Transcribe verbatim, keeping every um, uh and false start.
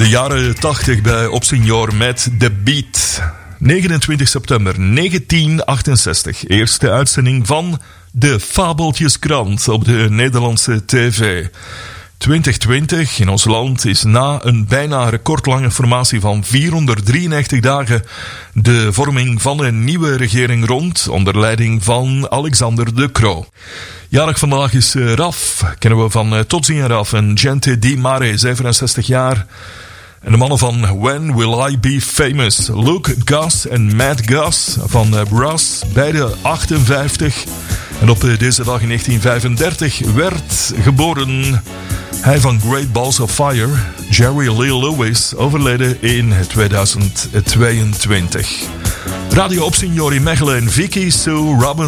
jaren tachtig bij Opsenior met The Beat. negenentwintig september negentien achtenzestig. Eerste uitzending van de Fabeltjeskrant op de Nederlandse tv. twintig twintig in ons land is na een bijna recordlange formatie van vierhonderddrieënnegentig dagen de vorming van een nieuwe regering rond onder leiding van Alexander De Croo. Jarig vandaag is uh, Raf, kennen we van uh, Tozzi en Raf en Gente Di Mare, zevenenzestig jaar. En de mannen van When Will I Be Famous, Luke Gus en Matt Gus van uh, Brass, beide achtenvijftig. En op uh, deze dag in negentien vijfendertig werd geboren hij van Great Balls of Fire, Jerry Lee Lewis, overleden in tweeduizend tweeëntwintig. Radio Opsenior in Mechelen, Vicky Sue Robinson.